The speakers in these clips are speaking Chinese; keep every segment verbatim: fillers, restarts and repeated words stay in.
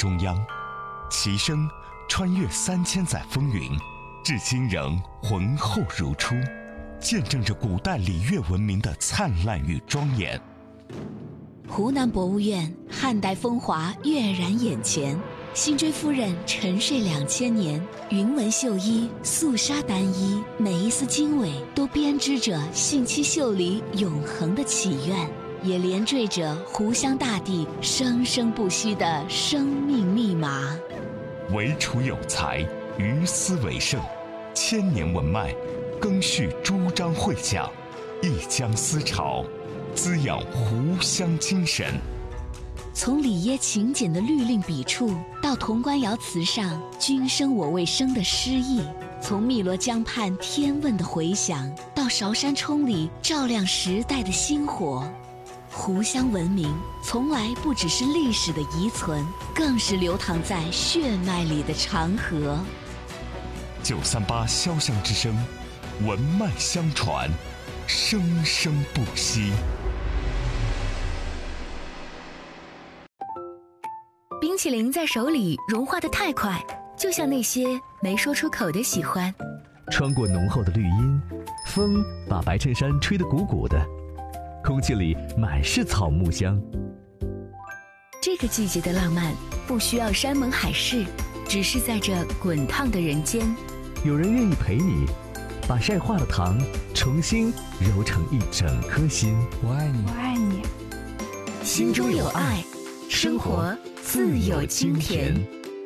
中央，其声穿越三千载风云，至今仍浑厚如初，见证着古代礼乐文明的灿烂与庄严。 湖南博物院汉代风华跃然眼前，辛追夫人沉睡两千年，云纹绣衣，素纱单衣，每一丝经纬都编织着信七秀里永恒的祈愿，也连缀着湖湘大地生生不息的生命密码。 惟楚有才，于斯为盛，千年文脉，更续朱张会讲，一江思潮，滋养湖湘精神。 从里耶勤俭的律令笔触，到潼关窑瓷上君生我未生的诗意；从汨罗江畔天问的回响，到韶山冲里照亮时代的星火。湖湘文明从来不只是历史的遗存，更是流淌在血脉里的长河。 九三八潇湘之声，文脉相传，生生不息。 冰淇淋在手里融化得太快，就像那些没说出口的喜欢。 穿过浓厚的绿荫，风把白衬衫吹得鼓鼓的，空气里满是草木香。 这个季节的浪漫不需要山盟海誓，只是在这滚烫的人间， 有人愿意陪你，把晒化的糖重新揉成一整颗心。 我爱你， 我爱你， 心中有爱，生活自有清甜。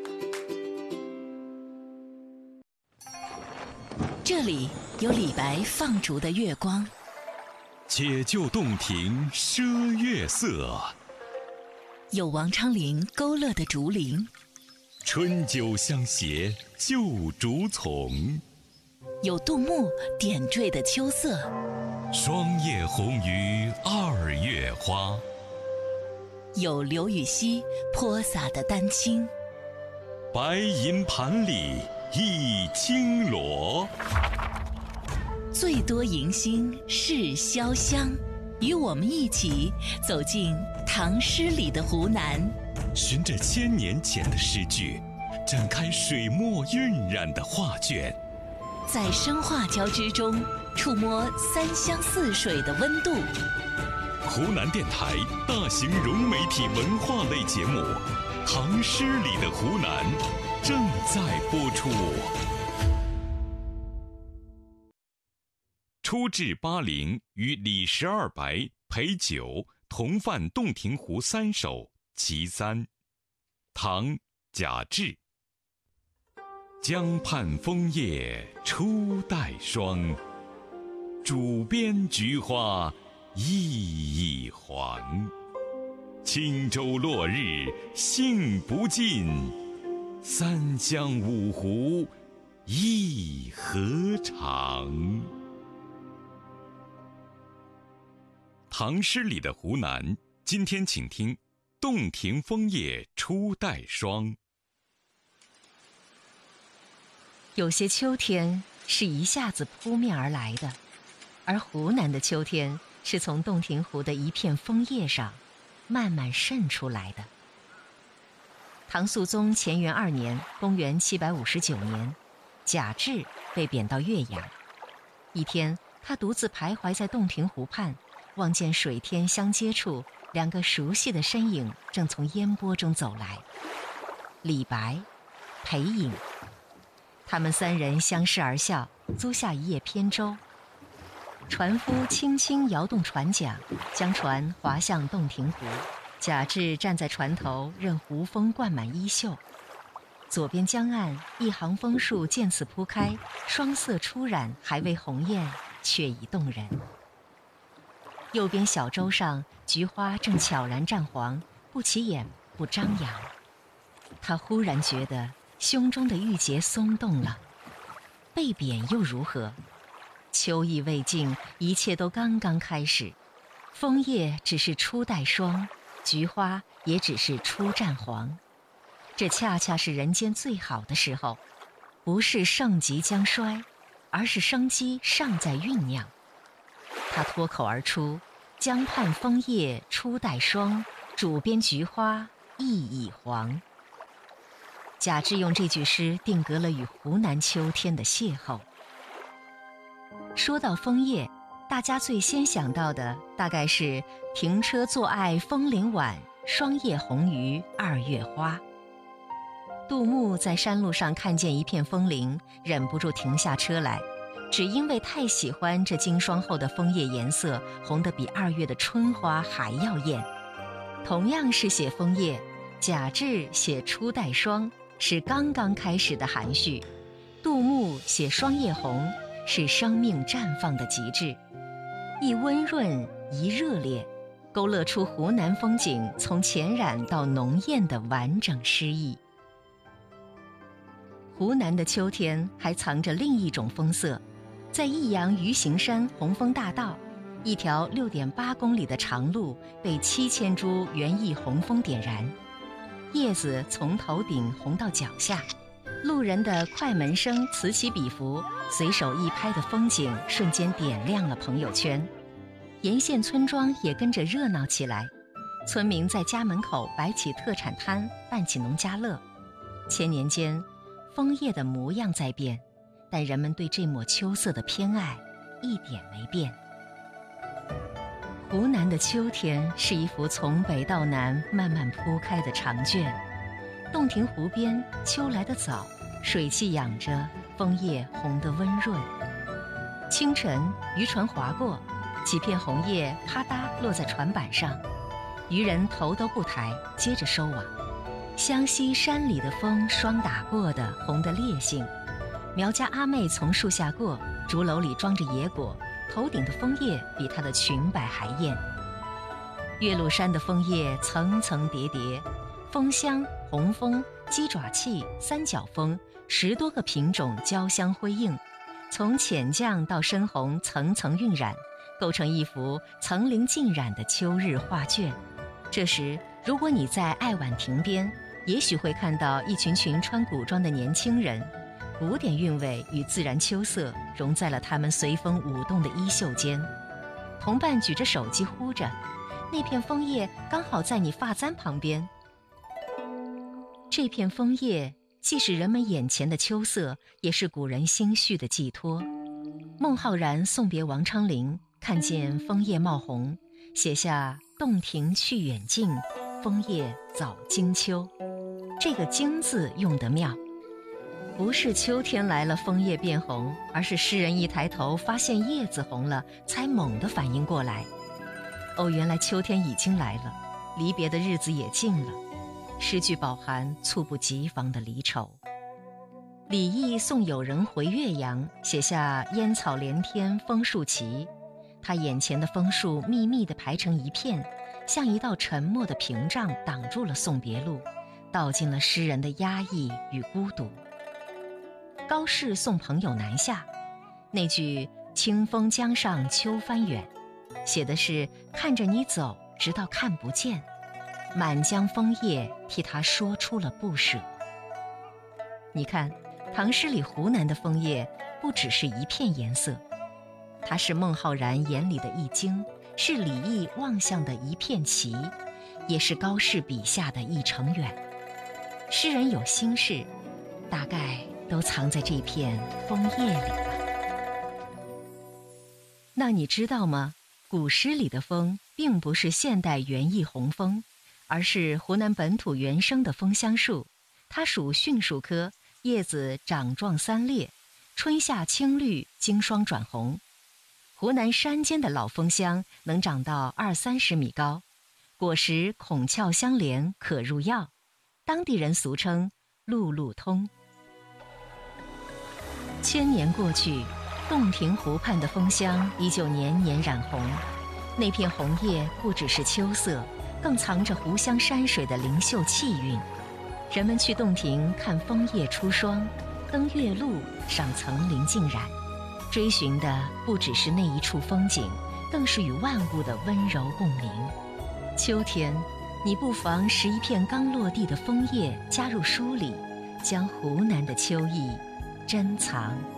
这里有李白放逐的月光， 解救洞庭赊月色， 有王昌龄勾勒的竹林， 春酒相携旧竹丛， 有杜牧点缀的秋色， 霜叶红于二月花， 有刘禹锡泼洒的丹青， 白银盘里一青螺。 最多迎新是潇湘，与我们一起走进唐诗里的湖南， 循着千年前的诗句，展开水墨晕染的画卷， 在生化交织中触摸三湘四水的温度。 湖南电台大型融媒体文化类节目《唐诗里的湖南》正在播出。初至巴陵，与李十二白、陪酒同泛洞庭湖三首其三。唐·贾至。江畔枫叶初带霜，渚边菊花熠熠黄。轻舟落日兴不尽，三江五湖一何长。唐诗里的湖南，今天请听《洞庭枫叶初带霜》。 有些秋天是一下子扑面而来的，而湖南的秋天是从洞庭湖的一片枫叶上慢慢渗出来的。唐肃宗乾元二年，公元七百五十九年，贾至被贬到岳阳。一天，他独自徘徊在洞庭湖畔，望见水天相接处，两个熟悉的身影正从烟波中走来，李白、裴颖。他们三人相视而笑，租下一叶扁舟。船夫轻轻摇动船桨，将船划向洞庭湖。贾至站在船头，任湖风灌满衣袖。左边江岸，一行枫树渐次铺开，霜色初染，还未红艳，却已动人。右边小舟上，菊花正悄然绽黄，不起眼，不张扬。他忽然觉得胸中的郁结松动了。被贬又如何？秋意未尽，一切都刚刚开始。枫叶只是初带霜，菊花也只是初绽黄。这恰恰是人间最好的时候，不是盛极将衰，而是生机尚在酝酿。他脱口而出：江畔枫叶初带霜，渚边菊花熠熠黄。 贾至用这句诗定格了与湖南秋天的邂逅。说到枫叶，大家最先想到的大概是停车坐爱枫林晚，霜叶红于二月花。杜牧在山路上看见一片枫林，忍不住停下车来，只因为太喜欢这经霜后的枫叶颜色，红得比二月的春花还要艳。同样是写枫叶，贾至写初带霜，是刚刚开始的含蓄；杜牧写霜叶红，是生命绽放的极致。一温润，一热烈，勾勒出湖南风景从浅染到浓艳的完整诗意。湖南的秋天还藏着另一种风色，在益阳鱼形山红枫大道，一条六点八公里的长路被七千株园艺红枫点燃，叶子从头顶红到脚下，路人的快门声此起彼伏，随手一拍的风景瞬间点亮了朋友圈。沿线村庄也跟着热闹起来，村民在家门口摆起特产摊，办起农家乐。千年间，枫叶的模样在变，但人们对这抹秋色的偏爱一点没变。湖南的秋天是一幅从北到南慢慢铺开的长卷。洞庭湖边，秋来得早，水汽养着，枫叶红得温润。清晨，渔船划过，几片红叶啪嗒落在船板上，渔人头都不抬，接着收网。湘西山里的风霜打过的红得烈性。苗家阿妹从树下过，竹篓里装着野果，头顶的枫叶比她的裙摆还艳。岳麓山的枫叶层层叠叠，枫香、红枫、鸡爪气、三角枫十多个品种交相辉映，从浅绛到深红层层晕染，构成一幅层林尽染的秋日画卷。这时，如果你在爱晚亭边，也许会看到一群群穿古装的年轻人，古典韵味与自然秋色融在了他们随风舞动的衣袖间。同伴举着手机呼着，那片枫叶刚好在你发簪旁边。这片枫叶既是人们眼前的秋色，也是古人心绪的寄托。孟浩然送别王昌龄，看见枫叶冒红，写下洞庭去远近，枫叶早经秋。这个经字用得妙，不是秋天来了枫叶变红，而是诗人一抬头发现叶子红了，才猛地反应过来，哦，原来秋天已经来了，离别的日子也近了。诗句饱含猝不及防的离愁。李益送友人回岳阳，写下烟草连天枫树齐，他眼前的枫树密密地排成一片，像一道沉默的屏障，挡住了送别路，道尽了诗人的压抑与孤独。高适送朋友南下，那句清风江上秋帆远，写的是看着你走，直到看不见，满江枫叶替他说出了不舍。你看，唐诗里湖南的枫叶不只是一片颜色，它是孟浩然眼里的一京，是李益望向的一片齐，也是高适笔下的一程远。诗人有心事，大概都藏在这片枫叶里吧。那你知道吗？古诗里的枫并不是现代园艺红枫，而是湖南本土原生的枫香树，它属迅树科，叶子长状三裂，春夏青绿，经霜转红。湖南山间的老枫香能长到二三十米高，果实孔窍相连，可入药，当地人俗称路路通。千年过去，洞庭湖畔的枫香依旧年年染红，那片红叶不只是秋色，更藏着湖湘山水的灵秀气韵。人们去洞庭看枫叶出霜，登岳麓赏层林尽染，追寻的不只是那一处风景，更是与万物的温柔共鸣。秋天，你不妨拾一片刚落地的枫叶加入书里，将湖南的秋意珍藏。